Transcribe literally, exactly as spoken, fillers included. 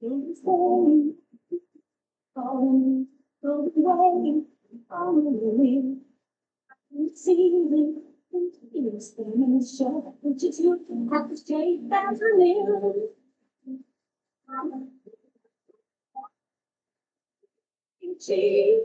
in falling, falling, falling away, falling away. Seeing is the mission, which is you at the shape as a little. Change.